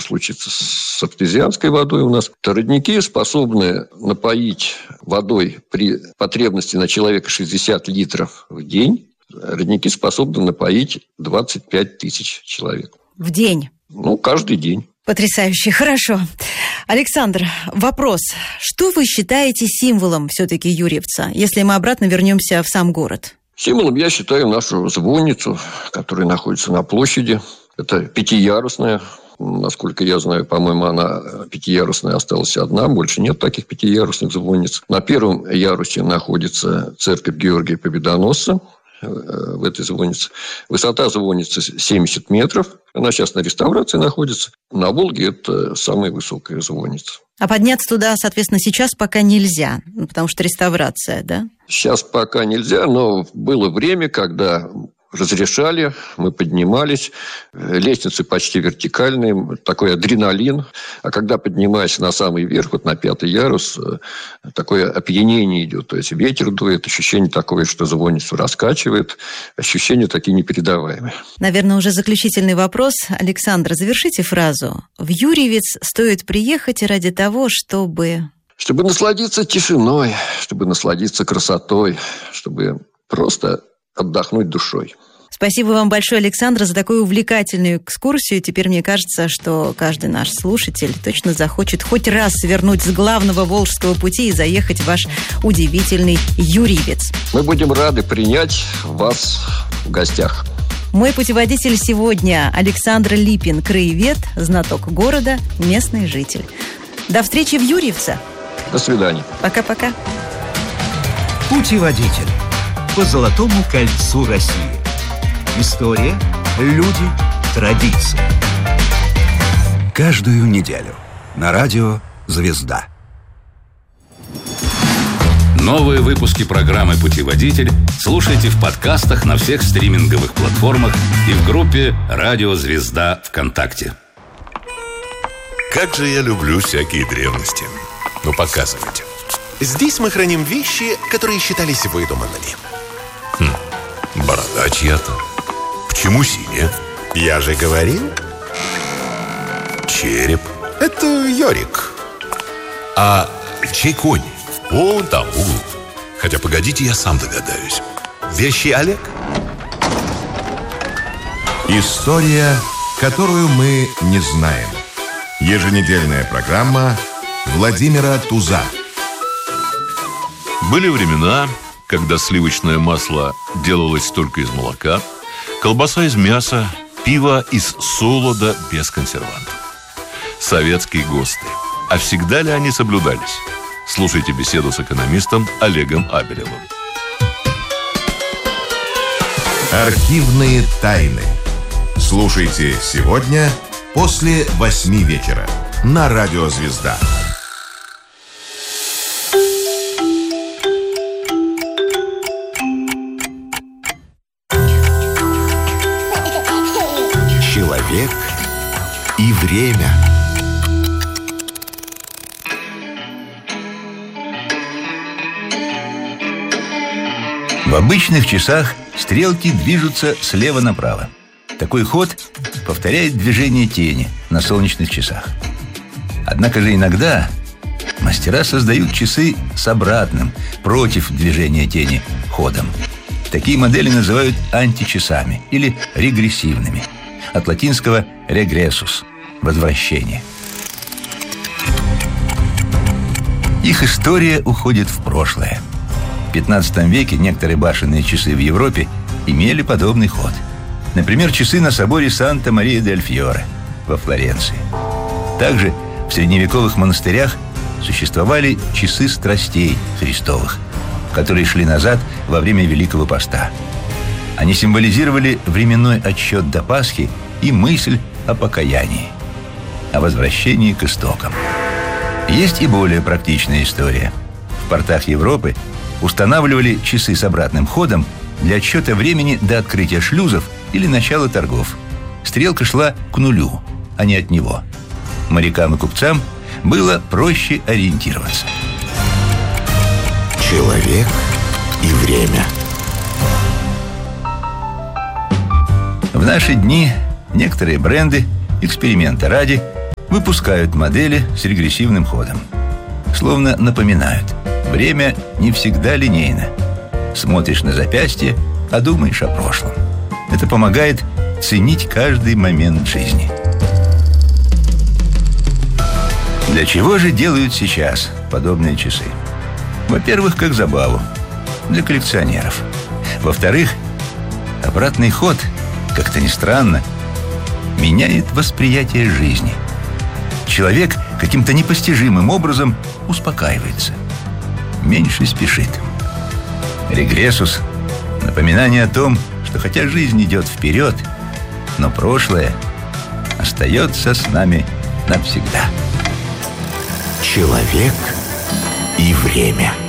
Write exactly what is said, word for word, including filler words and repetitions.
случится с артезианской водой у нас, то родники способны напоить водой при потребности на человека шестьдесят литров в день. Родники способны напоить двадцать пять тысяч человек. В день? Ну, каждый день. Потрясающе, хорошо. Александр, вопрос. Что вы считаете символом все-таки Юрьевца, если мы обратно вернемся в сам город? Символом я считаю нашу звонницу, которая находится на площади. Это пятиярусная. Насколько я знаю, по-моему, она пятиярусная осталась одна. Больше нет таких пятиярусных звонниц. На первом ярусе находится церковь Георгия Победоносца. В этой звоннице. Высота звонницы семьдесят метров. Она сейчас на реставрации находится. На Волге это самая высокая звонница. А подняться туда, соответственно, сейчас пока нельзя, потому что реставрация, да? Сейчас пока нельзя, но было время, когда разрешали, мы поднимались. Лестницы почти вертикальные, такой адреналин. А когда поднимаешься на самый верх, вот на пятый ярус, такое опьянение идет. То есть ветер дует, ощущение такое, что звонницу раскачивает. Ощущения такие непередаваемые. Наверное, уже заключительный вопрос. Александр, завершите фразу. В Юрьевец стоит приехать ради того, чтобы... Чтобы насладиться тишиной, чтобы насладиться красотой, чтобы просто... отдохнуть душой. Спасибо вам большое, Александр, за такую увлекательную экскурсию. Теперь мне кажется, что каждый наш слушатель точно захочет хоть раз свернуть с главного Волжского пути и заехать в ваш удивительный Юрьевец. Мы будем рады принять вас в гостях. Мой путеводитель сегодня Александр Липин, краевед, знаток города, местный житель. До встречи в Юрьевце. До свидания. Пока-пока. Путеводитель по Золотому кольцу России. История, люди, традиции. Каждую неделю на радио «Звезда». Новые выпуски программы «Путеводитель» слушайте в подкастах на всех стриминговых платформах и в группе «Радио Звезда» ВКонтакте. Как же я люблю всякие древности. Ну, показывайте. Здесь мы храним вещи, которые считались выдуманными. Хм, борода чья-то. Почему синяя? Я же говорил. Череп. Это Йорик. А чей конь? Вон там, угол. Хотя, погодите, я сам догадаюсь. Вещи Олег? История, которую мы не знаем. Еженедельная программа Владимира Туза. Были времена, когда сливочное масло делалось только из молока, колбаса из мяса, пиво из солода без консервантов. Советские ГОСТы. А всегда ли они соблюдались? Слушайте беседу с экономистом Олегом Абелевым. Архивные тайны. Слушайте сегодня после восьми вечера на радио «Звезда». Человек и время. В обычных часах стрелки движутся слева направо. Такой ход повторяет движение тени на солнечных часах. Однако же иногда мастера создают часы с обратным, против движения тени, ходом. Такие модели называют античасами или регрессивными. От латинского «regressus» – «возвращение». Их история уходит в прошлое. В пятнадцатом веке некоторые башенные часы в Европе имели подобный ход. Например, часы на соборе Санта-Мария-дель-Фьоре во Флоренции. Также в средневековых монастырях существовали часы страстей Христовых, которые шли назад во время Великого Поста. Они символизировали временной отсчет до Пасхи и мысль о покаянии, о возвращении к истокам. Есть и более практичная история. В портах Европы устанавливали часы с обратным ходом для отсчета времени до открытия шлюзов или начала торгов. Стрелка шла к нулю, а не от него. Морякам и купцам было проще ориентироваться. Человек и время. В наши дни некоторые бренды, эксперимента ради, выпускают модели с регрессивным ходом. Словно напоминают: время не всегда линейно. Смотришь на запястье, а думаешь о прошлом. Это помогает ценить каждый момент жизни. Для чего же делают сейчас подобные часы? Во-первых, как забаву, для коллекционеров. Во-вторых, обратный ход, как-то ни странно, меняет восприятие жизни. Человек каким-то непостижимым образом успокаивается, меньше спешит. Регрессус — напоминание о том, что хотя жизнь идет вперед, но прошлое остается с нами навсегда. Человек и время.